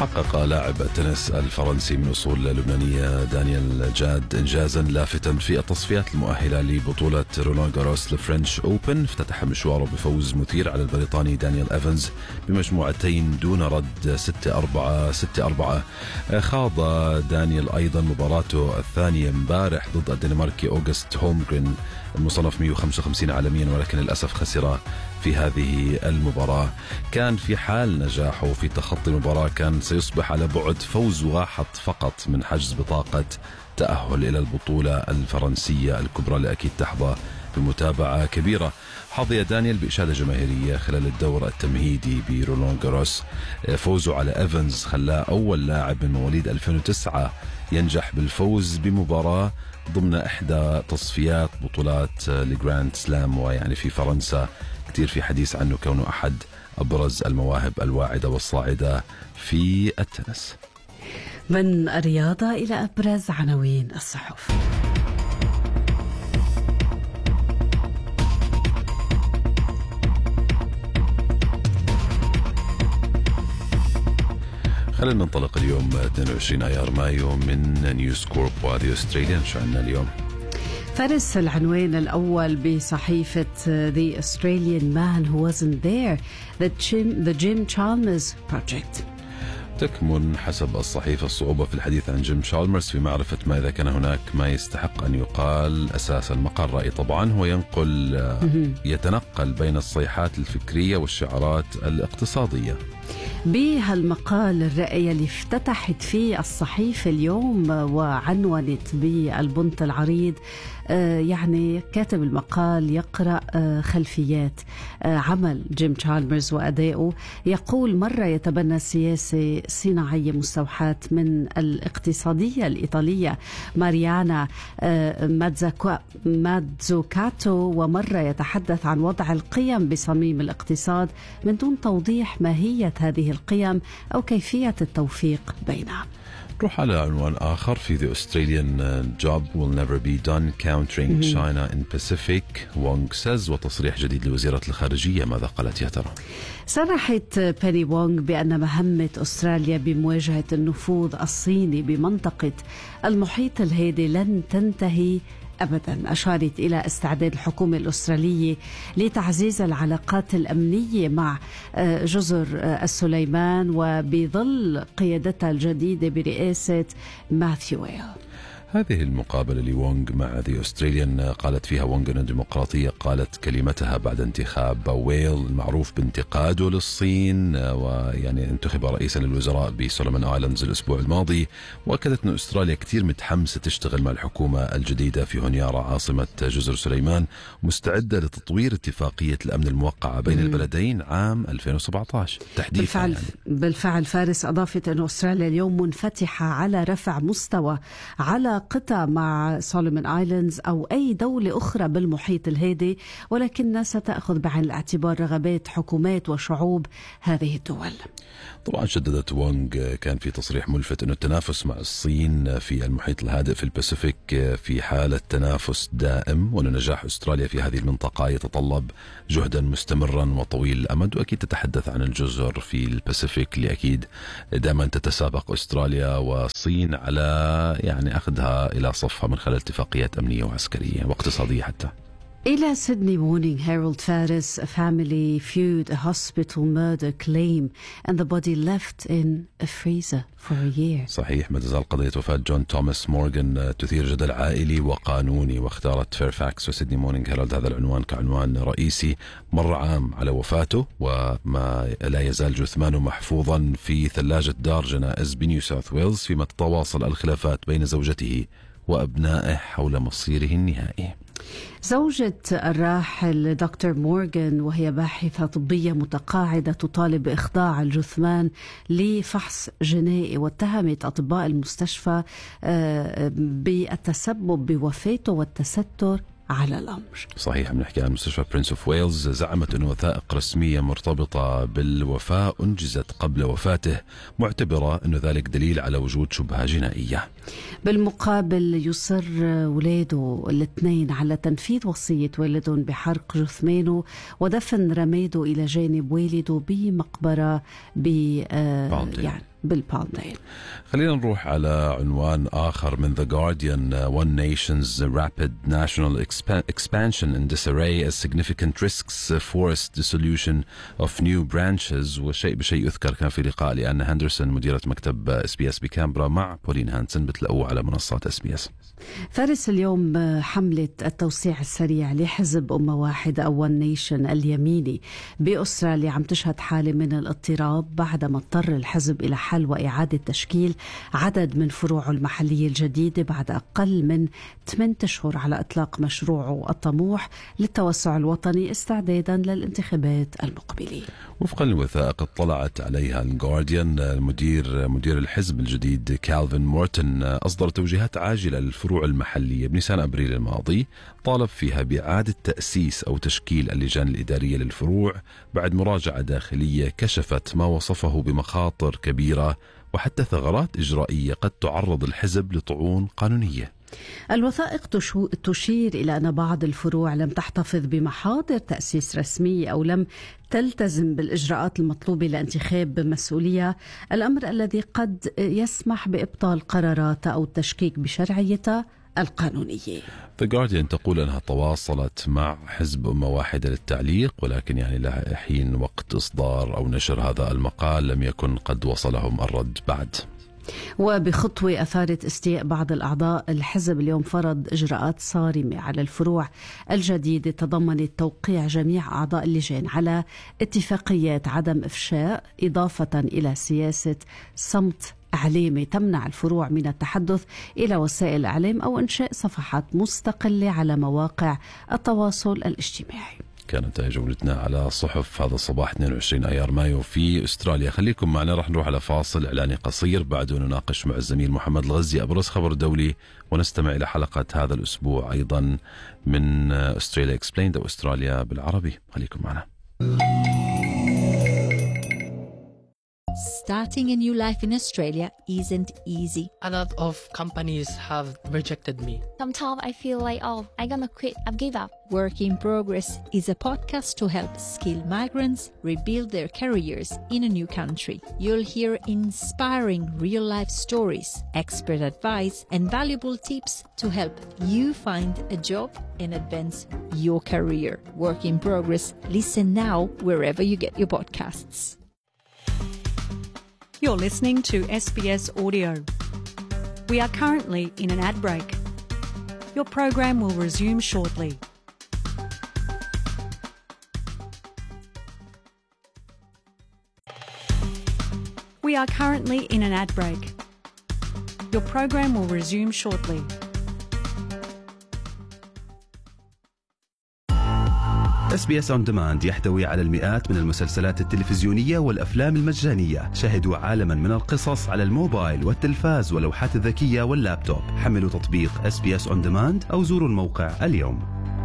حقق لاعب التنس الفرنسي من أصول لبنانية دانيال جاد إنجازا لافتا في التصفيات المؤهلة لبطولة رولان غاروس الفرنش أوبن. افتتح مشواره بفوز مثير على البريطاني دانيال إيفنز بمجموعتين دون رد 6-4 6-4. خاض دانيال أيضا مباراته الثانية امبارح ضد الدنماركي أوغست هولمغرين المصنف 155 عالميا، ولكن للأسف خسر في هذه المباراة. كان في حال نجاحه في تخطي المباراة كان سيصبح على بعد فوز واحد فقط من حجز بطاقة تأهل إلى البطولة الفرنسية الكبرى اللي أكيد تحظى بمتابعة كبيرة. حظي دانيال بإشادة جماهيرية خلال الدور التمهيدي برولان غاروس. فوزه على إيفنز خلاه أول لاعب من مواليد 2009 ينجح بالفوز بمباراة ضمن إحدى تصفيات بطولات الجراند سلام، ويعني في فرنسا كتير في حديث عنه كونه أحد أبرز المواهب الواعدة والصاعدة في التنس. من الرياضة إلى أبرز عناوين الصحف. خلينا ننطلق اليوم 22 أيار مايو من نيوز كورب وذا أستراليان. شو عندنا اليوم؟ فارس العنوان الأول بصحيفة The Australian Man Who Wasn't There, the Jim Chalmers Project. تكمن حسب الصحيفة الصعوبة في الحديث عن جيم تشالمرز في معرفة ما إذا كان هناك ما يستحق أن يقال أساس المقال. رأي طبعا هو يتنقل بين الصيحات الفكرية والشعارات الاقتصادية. بهالمقال الرأي اللي افتتحت فيه الصحيفة اليوم وعنونت بالبنط العريض، يعني كاتب المقال يقرأ خلفيات عمل جيم تشالمرز وأدائه. يقول: مرة يتبنى سياسة صناعية مستوحاة من الاقتصادية الإيطالية ماريانا ماتزوكاتو، ومرة يتحدث عن وضع القيم بصميم الاقتصاد من دون توضيح ماهية هذه القيم أو كيفية التوفيق بينها. نروح على عنوان آخر في The Australian Job Will Never Be Done Countering China in Pacific Wong Says. وتصريح جديد لوزيرة الخارجية، ماذا قالت يا ترى؟ صرحت بيني وونغ بأن مهمة أستراليا بمواجهة النفوذ الصيني بمنطقة المحيط الهادي لن تنتهي أبدا. أشارت إلى استعداد الحكومة الأسترالية لتعزيز العلاقات الأمنية مع جزر السليمان وبظل قيادتها الجديدة برئاسة ماثيو ويل. هذه المقابلة لوونغ مع ذي أستراليان قالت فيها وونغ أن الديمقراطية قالت كلمتها بعد انتخاب ويل المعروف بانتقاده للصين، ويعني انتخب رئيسا للوزراء بسولومون آيلاندز الأسبوع الماضي. وأكدت أن أستراليا كتير متحمسة تشتغل مع الحكومة الجديدة في هونيارا عاصمة جزر سليمان، مستعدة لتطوير اتفاقية الأمن الموقعة بين البلدين عام 2017 تحديثا. بالفعل فارس أضافت أن أستراليا اليوم منفتحة على رفع مستوى على قطع مع سولومون آيلاندز أو أي دولة أخرى بالمحيط الهادي، ولكنها ستأخذ بعين الاعتبار رغبات حكومات وشعوب هذه الدول. طبعا شددت وونغ كان في تصريح ملفت أنه التنافس مع الصين في المحيط الهادئ في الباسيفيك في حالة تنافس دائم، وأن نجاح أستراليا في هذه المنطقة يتطلب جهدا مستمرا وطويل الأمد. وأكيد تتحدث عن الجزر في الباسيفيك اللي أكيد دائما تتسابق أستراليا والصين على يعني أخذها إلى صفها من خلال اتفاقيات أمنية وعسكرية واقتصادية حتى. إلى سيدني مورنينغ هيرالد فارس: a family feud, a hospital murder claim and the body left in a freezer for a year. صحيح، ما تزال قضية وفاة جون توماس مورغان تثير جدل عائلي وقانوني، واختارت فيرفاكس وسيدني مورنينغ هيرالد هذا العنوان كعنوان رئيسي. مر عام على وفاته وما لا يزال جثمانه محفوظا في ثلاجة دار جنائز بنيو ساوث ويلز، فيما تتواصل الخلافات بين زوجته وأبنائه حول مصيره النهائي. زوجة الراحل دكتور مورغان وهي باحثة طبية متقاعدة تطالب بإخضاع الجثمان لفحص جنائي، واتهمت أطباء المستشفى بالتسبب بوفاته والتستر على الأمر. صحيح، بنحكي عن مستشفى برنس اوف ويلز. زعمت أن وثائق رسمية مرتبطة بالوفاة أنجزت قبل وفاته، معتبرة أن ذلك دليل على وجود شبهة جنائية. بالمقابل يصر ولاده الاثنين على تنفيذ وصية والدهم بحرق جثمانه ودفن رماده إلى جانب والده بمقبرة بالبالمين. خلينا نروح على عنوان آخر من The Guardian. One Nation's rapid national expansion in disarray as significant risks forced dissolution of new branches. وشيء بشيء يذكر كان في لقاء لأن هندرسون مديرة مكتب SBS بكامبرا مع بولين هانسن بتلاقوه على منصات SBS. فارس اليوم حملة التوسيع السريع لحزب أمة واحدة أو One Nation اليميني بأستراليا عم تشهد حالة من الاضطراب بعدما اضطر الحزب إلى حل وإعادة تشكيل عدد من فروعه المحلية الجديدة بعد أقل من 8 أشهر على إطلاق مشروعه الطموح للتوسع الوطني استعدادا للانتخابات المقبلة. وفقا لوثائق اطلعت عليها الجارديان، مدير الحزب الجديد كالفين مورتن أصدر توجيهات عاجلة للفروع المحلية بنيسان أبريل الماضي، طالب فيها بإعادة تأسيس أو تشكيل اللجان الإدارية للفروع بعد مراجعة داخلية كشفت ما وصفه بمخاطر كبيرة وحتى ثغرات إجرائية قد تعرض الحزب لطعون قانونية. الوثائق تشير إلى أن بعض الفروع لم تحتفظ بمحاضر تأسيس رسمية أو لم تلتزم بالإجراءات المطلوبة لانتخاب مسؤولية، الأمر الذي قد يسمح بإبطال قراراتها أو التشكيك بشرعيتها القانونية. The Guardian تقول أنها تواصلت مع حزب أمة واحدة للتعليق، ولكن لها حين وقت إصدار أو نشر هذا المقال لم يكن قد وصلهم الرد بعد. وبخطوة أثارت استياء بعض الأعضاء، الحزب اليوم فرض إجراءات صارمة على الفروع الجديدة تضمنت توقيع جميع أعضاء اللجان على اتفاقيات عدم إفشاء، إضافة إلى سياسة صمت إعلامي تمنع الفروع من التحدث إلى وسائل الإعلام أو إنشاء صفحات مستقلة على مواقع التواصل الاجتماعي. كانت جولتنا على صحف هذا الصباح 22 أيار مايو في أستراليا. خليكم معنا، رح نروح على فاصل إعلاني قصير، بعده نناقش مع الزميل محمد الغزي أبرز خبر دولي، ونستمع إلى حلقة هذا الأسبوع أيضا من أستراليا إكسبليند أو أستراليا بالعربي. خليكم معنا. Starting a new life in Australia isn't easy. A lot of companies have rejected me. Sometimes I feel like, I'm gonna quit, I've give up. Work in Progress is a podcast to help skilled migrants rebuild their careers in a new country. You'll hear inspiring real-life stories, expert advice, and valuable tips to help you find a job and advance your career. Work in Progress. Listen now wherever you get your podcasts. You're listening to SBS Audio. We are currently in an ad break. Your program will resume shortly. We are currently in an ad break. Your program will resume shortly. SBS On Demand يحتوي على المئات من المسلسلات التلفزيونية والأفلام المجانية. شاهدوا عالما من القصص على الموبايل والتلفاز واللوحات الذكية واللابتوب. حملوا تطبيق SBS On Demand أو زوروا الموقع اليوم.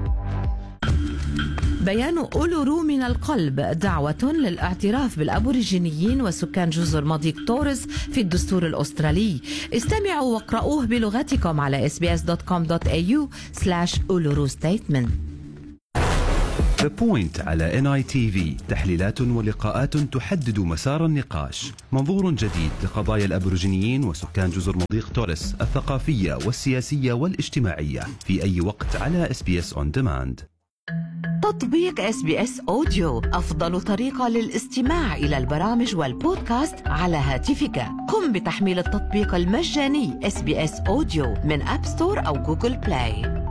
بيان أولورو من القلب دعوة للاعتراف بالأبوريجينيين وسكان جزر مضيق تورس في الدستور الأسترالي. استمعوا واقرأوه بلغتكم على sbs.com.au/Uluru Statement. The Point على NITV، تحليلات ولقاءات تحدد مسار النقاش. منظور جديد لقضايا الأبوريجينيين وسكان جزر مضيق تورس الثقافية والسياسية والاجتماعية في أي وقت على SBS On Demand. تطبيق SBS أوديو أفضل طريقة للاستماع إلى البرامج والبودكاست على هاتفك. قم بتحميل التطبيق المجاني SBS أوديو من أب ستور أو جوجل بلاي.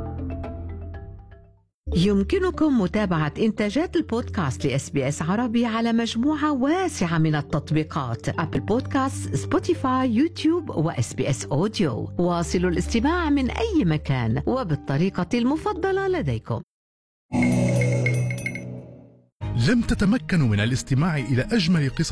يمكنكم متابعة إنتاجات البودكاست لSBS عربي على مجموعة واسعة من التطبيقات: أبل بودكاست، سبوتيفاي، يوتيوب وSBS أوديو. واصلوا الاستماع من أي مكان وبالطريقة المفضلة لديكم. لم تتمكنوا من الاستماع إلى أجمل قصص